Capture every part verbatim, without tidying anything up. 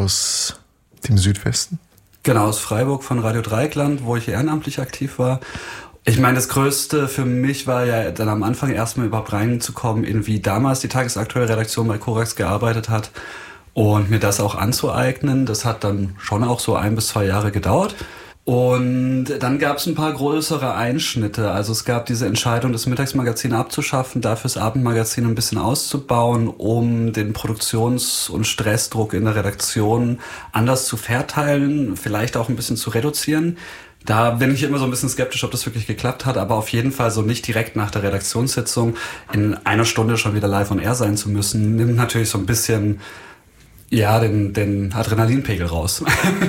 aus dem Südwesten? Genau, aus Freiburg von Radio Dreieckland, wo ich ehrenamtlich aktiv war. Ich meine, das Größte für mich war ja dann am Anfang erstmal überhaupt reinzukommen, in wie damals die tagesaktuelle Redaktion bei Korax gearbeitet hat und mir das auch anzueignen. Das hat dann schon auch so ein bis zwei Jahre gedauert. Und dann gab es ein paar größere Einschnitte. Also es gab diese Entscheidung, das Mittagsmagazin abzuschaffen, dafür das Abendmagazin ein bisschen auszubauen, um den Produktions- und Stressdruck in der Redaktion anders zu verteilen, vielleicht auch ein bisschen zu reduzieren. Da bin ich immer so ein bisschen skeptisch, ob das wirklich geklappt hat, aber auf jeden Fall so nicht direkt nach der Redaktionssitzung in einer Stunde schon wieder live on air sein zu müssen, nimmt natürlich so ein bisschen, ja, den, den Adrenalinpegel raus.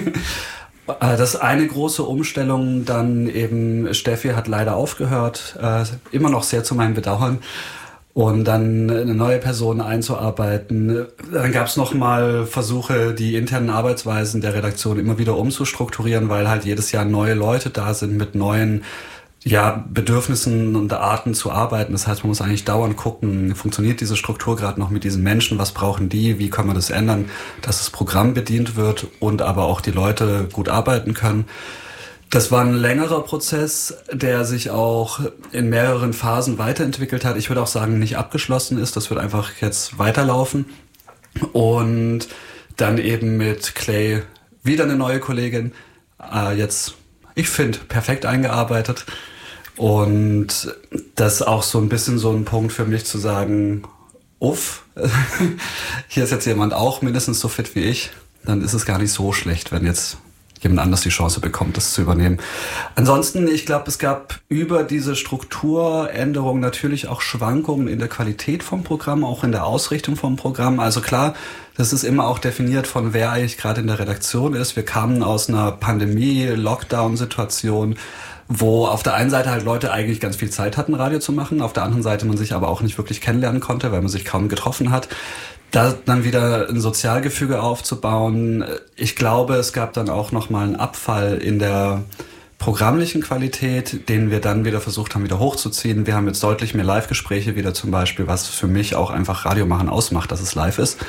Das ist eine große Umstellung, dann eben Steffi hat leider aufgehört, äh, immer noch sehr zu meinem Bedauern. Und dann eine neue Person einzuarbeiten. Dann gab es nochmal Versuche, die internen Arbeitsweisen der Redaktion immer wieder umzustrukturieren, weil halt jedes Jahr neue Leute da sind mit neuen ja, Bedürfnissen und Arten zu arbeiten. Das heißt, man muss eigentlich dauernd gucken, funktioniert diese Struktur gerade noch mit diesen Menschen, was brauchen die, wie können wir das ändern, dass das Programm bedient wird und aber auch die Leute gut arbeiten können. Das war ein längerer Prozess, der sich auch in mehreren Phasen weiterentwickelt hat. Ich würde auch sagen, nicht abgeschlossen ist. Das wird einfach jetzt weiterlaufen. Und dann eben mit Clay wieder eine neue Kollegin. Äh, jetzt, ich finde, perfekt eingearbeitet. Und das ist auch so ein bisschen so ein Punkt für mich zu sagen, uff, hier ist jetzt jemand auch mindestens so fit wie ich. Dann ist es gar nicht so schlecht, wenn jetzt jemand anders die Chance bekommt, das zu übernehmen. Ansonsten, ich glaube, es gab über diese Strukturänderung natürlich auch Schwankungen in der Qualität vom Programm, auch in der Ausrichtung vom Programm. Also klar, das ist immer auch definiert von wer eigentlich gerade in der Redaktion ist. Wir kamen aus einer Pandemie-Lockdown-Situation, wo auf der einen Seite halt Leute eigentlich ganz viel Zeit hatten, Radio zu machen, auf der anderen Seite man sich aber auch nicht wirklich kennenlernen konnte, weil man sich kaum getroffen hat. Da dann wieder ein Sozialgefüge aufzubauen. Ich glaube, es gab dann auch nochmal einen Abfall in der programmlichen Qualität, den wir dann wieder versucht haben, wieder hochzuziehen. Wir haben jetzt deutlich mehr Live-Gespräche wieder zum Beispiel, was für mich auch einfach Radiomachen ausmacht, dass es live ist.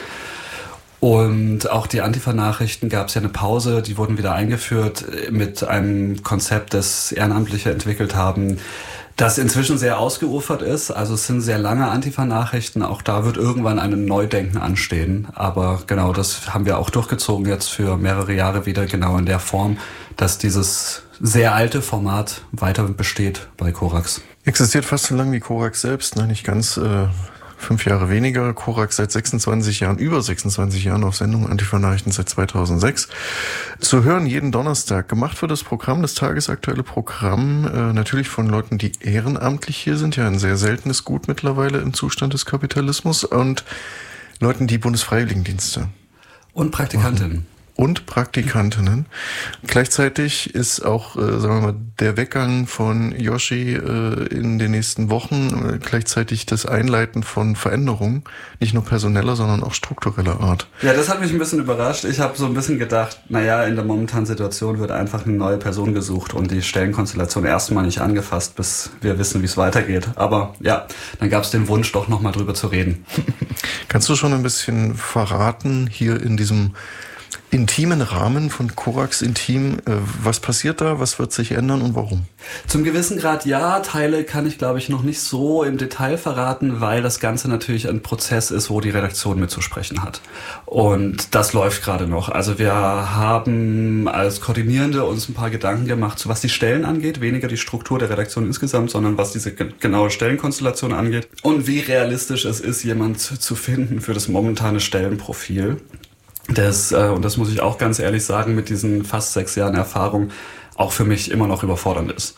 Und auch die Antifa-Nachrichten gab es ja eine Pause, die wurden wieder eingeführt mit einem Konzept, das Ehrenamtliche entwickelt haben, das inzwischen sehr ausgeufert ist. Also es sind sehr lange Antifa-Nachrichten. Auch da wird irgendwann ein Neudenken anstehen. Aber genau, das haben wir auch durchgezogen jetzt für mehrere Jahre wieder, genau in der Form, dass dieses sehr alte Format weiter besteht bei Korax. Existiert fast so lange wie Korax selbst, ne? Nicht ganz äh, fünf Jahre weniger. Korax seit sechsundzwanzig Jahren, über sechsundzwanzig Jahren auf Sendung, Antifa-Nachrichten seit zweitausendsechs. Zu hören jeden Donnerstag. Gemacht wird das Programm, das tagesaktuelle Programm, äh, natürlich von Leuten, die ehrenamtlich hier sind, ja ein sehr seltenes Gut mittlerweile im Zustand des Kapitalismus, und Leuten, die Bundesfreiwilligendienste und Praktikantinnen. Machen. Und Praktikantinnen. Gleichzeitig ist auch, äh, sagen wir mal, der Weggang von Yoshi äh, in den nächsten Wochen äh, gleichzeitig das Einleiten von Veränderungen, nicht nur personeller, sondern auch struktureller Art. Ja, das hat mich ein bisschen überrascht. Ich habe so ein bisschen gedacht, naja, in der momentanen Situation wird einfach eine neue Person gesucht und die Stellenkonstellation erstmal nicht angefasst, bis wir wissen, wie es weitergeht. Aber ja, dann gab es den Wunsch, doch nochmal drüber zu reden. Kannst du schon ein bisschen verraten, hier in diesem intimen Rahmen von Korax Intim, was passiert da, was wird sich ändern und warum? Zum gewissen Grad ja, Teile kann ich glaube ich noch nicht so im Detail verraten, weil das Ganze natürlich ein Prozess ist, wo die Redaktion mitzusprechen hat. Und das läuft gerade noch. Also wir haben als Koordinierende uns ein paar Gedanken gemacht, was die Stellen angeht, weniger die Struktur der Redaktion insgesamt, sondern was diese genaue Stellenkonstellation angeht und wie realistisch es ist, jemand zu finden für das momentane Stellenprofil. Das, äh, und das muss ich auch ganz ehrlich sagen, mit diesen fast sechs Jahren Erfahrung auch für mich immer noch überfordernd ist.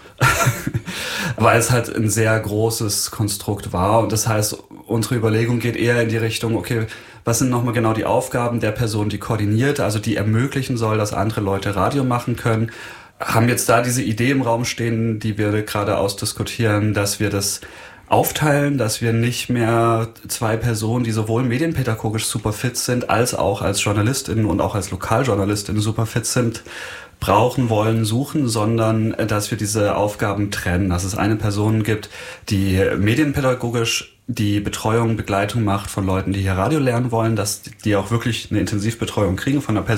Weil es halt ein sehr großes Konstrukt war. Und das heißt, unsere Überlegung geht eher in die Richtung, okay, was sind nochmal genau die Aufgaben der Person, die koordiniert, also die ermöglichen soll, dass andere Leute Radio machen können. Haben jetzt da diese Idee im Raum stehen, die wir gerade ausdiskutieren, dass wir das aufteilen, dass wir nicht mehr zwei Personen, die sowohl medienpädagogisch super fit sind, als auch als JournalistInnen und auch als LokaljournalistInnen super fit sind, brauchen wollen, suchen, sondern dass wir diese Aufgaben trennen, dass es eine Person gibt, die medienpädagogisch die Betreuung, Begleitung macht von Leuten, die hier Radio lernen wollen, dass die auch wirklich eine Intensivbetreuung kriegen von einer Person,